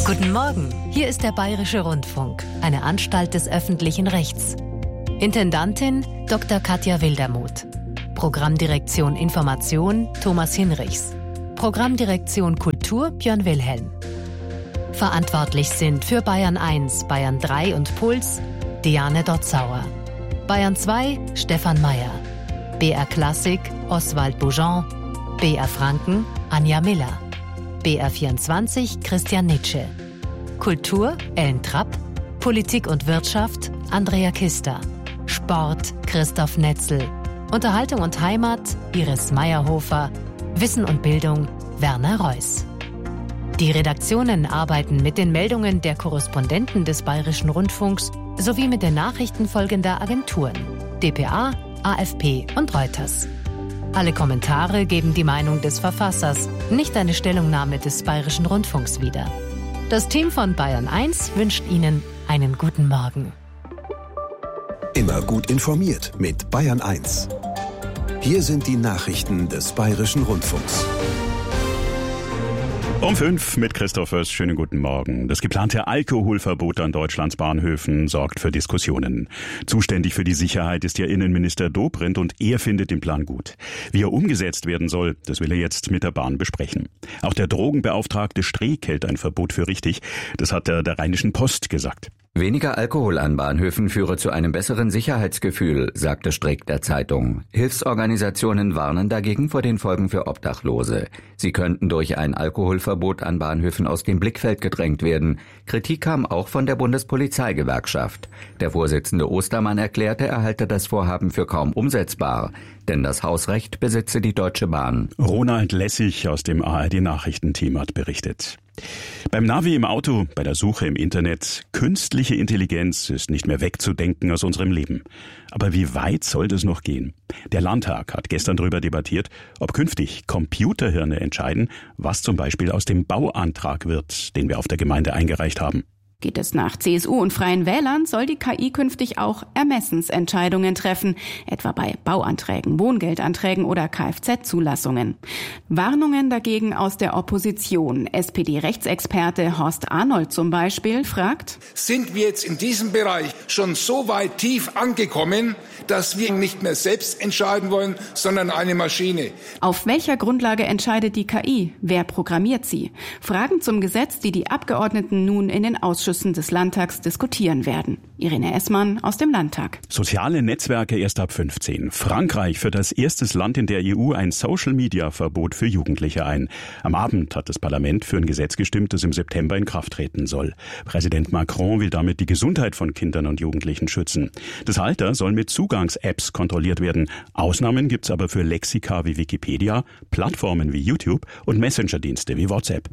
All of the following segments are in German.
Guten Morgen, hier ist der Bayerische Rundfunk, eine Anstalt des öffentlichen Rechts. Intendantin Dr. Katja Wildermuth. Programmdirektion Information Thomas Hinrichs. Programmdirektion Kultur Björn Wilhelm. Verantwortlich sind für Bayern 1, Bayern 3 und Puls Diane Dotzauer. Bayern 2 Stefan Mayer. BR Klassik Oswald Boujon. BR Franken Anja Miller. BR 24 Christian Nitsche. Kultur Ellen Trapp. Politik und Wirtschaft Andrea Kister. Sport Christoph Netzel. Unterhaltung und Heimat Iris Meyerhofer. Wissen und Bildung Werner Reuss. Die Redaktionen arbeiten mit den Meldungen der Korrespondenten des Bayerischen Rundfunks sowie mit den Nachrichten folgender Agenturen: dpa, AFP und Reuters. Alle Kommentare geben die Meinung des Verfassers, nicht eine Stellungnahme des Bayerischen Rundfunks wieder. Das Team von Bayern 1 wünscht Ihnen einen guten Morgen. Immer gut informiert mit Bayern 1. Hier sind die Nachrichten des Bayerischen Rundfunks. Um 5 mit Christoph Oers. Schönen guten Morgen. Das geplante Alkoholverbot an Deutschlands Bahnhöfen sorgt für Diskussionen. Zuständig für die Sicherheit ist ja Innenminister Dobrindt und er findet den Plan gut. Wie er umgesetzt werden soll, das will er jetzt mit der Bahn besprechen. Auch der Drogenbeauftragte Streeck hält ein Verbot für richtig. Das hat er der Rheinischen Post gesagt. Weniger Alkohol an Bahnhöfen führe zu einem besseren Sicherheitsgefühl, sagte Streeck der Zeitung. Hilfsorganisationen warnen dagegen vor den Folgen für Obdachlose. Sie könnten durch ein Alkoholverbot an Bahnhöfen aus dem Blickfeld gedrängt werden. Kritik kam auch von der Bundespolizeigewerkschaft. Der Vorsitzende Ostermann erklärte, er halte das Vorhaben für kaum umsetzbar, denn das Hausrecht besitze die Deutsche Bahn. Ronald Lessig aus dem ARD-Nachrichtenteam hat berichtet. Beim Navi im Auto, bei der Suche im Internet, künstliche Intelligenz ist nicht mehr wegzudenken aus unserem Leben. Aber wie weit soll das noch gehen? Der Landtag hat gestern darüber debattiert, ob künftig Computerhirne entscheiden, was zum Beispiel aus dem Bauantrag wird, den wir auf der Gemeinde eingereicht haben. Geht es nach CSU und Freien Wählern, soll die KI künftig auch Ermessensentscheidungen treffen, etwa bei Bauanträgen, Wohngeldanträgen oder Kfz-Zulassungen. Warnungen dagegen aus der Opposition. SPD-Rechtsexperte Horst Arnold zum Beispiel fragt: Sind wir jetzt in diesem Bereich schon so weit tief angekommen, dass wir nicht mehr selbst entscheiden wollen, sondern eine Maschine? Auf welcher Grundlage entscheidet die KI? Wer programmiert sie? Fragen zum Gesetz, die die Abgeordneten nun in den Ausschüssen des Landtags diskutieren werden. Irene Essmann aus dem Landtag. Soziale Netzwerke erst ab 15. Frankreich führt als erstes Land in der EU ein Social-Media-Verbot für Jugendliche ein. Am Abend hat das Parlament für ein Gesetz gestimmt, das im September in Kraft treten soll. Präsident Macron will damit die Gesundheit von Kindern und Jugendlichen schützen. Das Alter soll mit Zugangs-Apps kontrolliert werden. Ausnahmen gibt's aber für Lexika wie Wikipedia, Plattformen wie YouTube und Messenger-Dienste wie WhatsApp.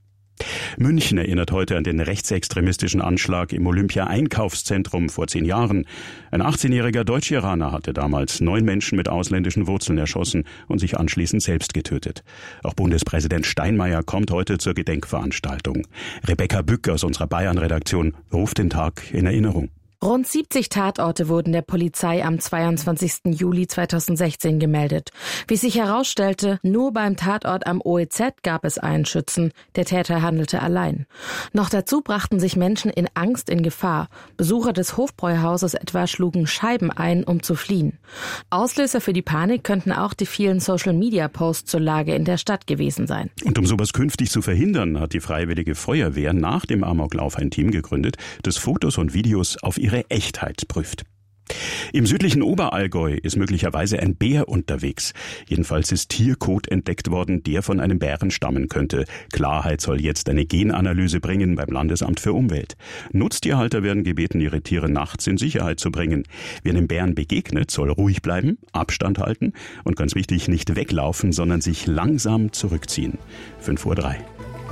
München erinnert heute an den rechtsextremistischen Anschlag im Olympia-Einkaufszentrum vor 10 Jahren. Ein 18-jähriger Deutsch-Iraner hatte damals 9 Menschen mit ausländischen Wurzeln erschossen und sich anschließend selbst getötet. Auch Bundespräsident Steinmeier kommt heute zur Gedenkveranstaltung. Rebecca Bück aus unserer Bayern-Redaktion ruft den Tag in Erinnerung. Rund 70 Tatorte wurden der Polizei am 22. Juli 2016 gemeldet. Wie sich herausstellte, nur beim Tatort am OEZ gab es einen Schützen. Der Täter handelte allein. Noch dazu brachten sich Menschen in Angst in Gefahr. Besucher des Hofbräuhauses etwa schlugen Scheiben ein, um zu fliehen. Auslöser für die Panik könnten auch die vielen Social-Media-Posts zur Lage in der Stadt gewesen sein. Und um sowas künftig zu verhindern, hat die Freiwillige Feuerwehr nach dem Amoklauf ein Team gegründet, das Fotos und Videos auf ihre Echtheit prüft. Im südlichen Oberallgäu ist möglicherweise ein Bär unterwegs. Jedenfalls ist Tierkot entdeckt worden, der von einem Bären stammen könnte. Klarheit soll jetzt eine Genanalyse bringen beim Landesamt für Umwelt. Nutztierhalter werden gebeten, ihre Tiere nachts in Sicherheit zu bringen. Wer einem Bären begegnet, soll ruhig bleiben, Abstand halten und ganz wichtig, nicht weglaufen, sondern sich langsam zurückziehen. 5:03 Uhr.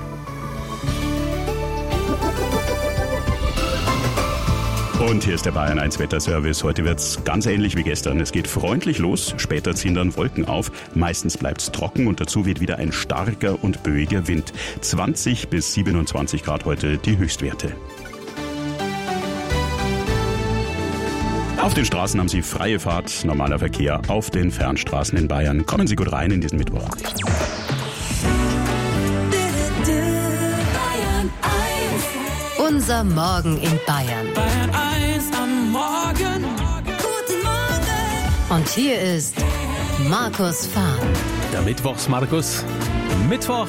Und hier ist der Bayern 1 Wetterservice. Heute wird's ganz ähnlich wie gestern. Es geht freundlich los, später ziehen dann Wolken auf. Meistens bleibt's trocken und dazu weht wieder ein starker und böiger Wind. 20 bis 27 Grad heute die Höchstwerte. Auf den Straßen haben Sie freie Fahrt, normaler Verkehr auf den Fernstraßen in Bayern. Kommen Sie gut rein in diesen Mittwoch. Bayern 1 Unser Morgen in Bayern. Bayern 1 am Morgen. Guten Morgen. Und hier ist Markus Fahr. Der Mittwochs-Markus. Mittwoch,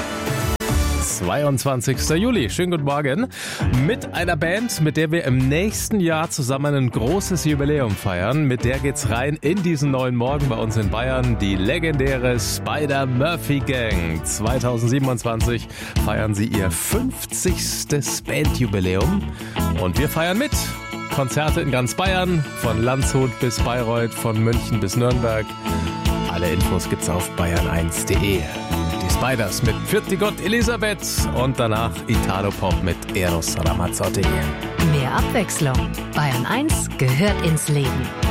22. Juli. Schönen guten Morgen. Mit einer Band, mit der wir im nächsten Jahr zusammen ein großes Jubiläum feiern. Mit der geht's rein in diesen neuen Morgen bei uns in Bayern. Die legendäre Spider-Murphy-Gang. 2027 feiern sie ihr 50. Bandjubiläum. Und wir feiern mit. Konzerte in ganz Bayern, von Landshut bis Bayreuth, von München bis Nürnberg. Alle Infos gibt's auf bayern1.de. Die Spiders mit Pfiat Gott Elisabeth und danach Italo-Pop mit Eros Ramazzotti. Mehr Abwechslung. Bayern 1 gehört ins Leben.